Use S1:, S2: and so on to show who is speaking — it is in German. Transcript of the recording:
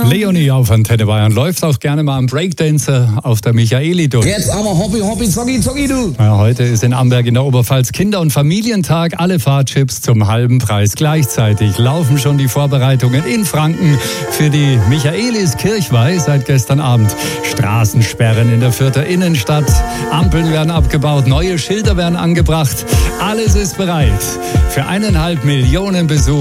S1: Leonie auf Antenne Bayern läuft auch gerne mal am Breakdancer auf der Michaeli durch.
S2: Jetzt aber Hoppi, Hoppi, Zocki, Zocki, du.
S1: Ja, heute ist in Amberg in der Oberpfalz Kinder- und Familientag. Alle Fahrchips zum halben Preis. Gleichzeitig laufen schon die Vorbereitungen in Franken für die Michaelis Kirchweih seit gestern Abend. Straßensperren in der Fürther Innenstadt. Ampeln werden abgebaut, neue Schilder werden angebracht. Alles ist bereit für 1,5 Millionen Besucher.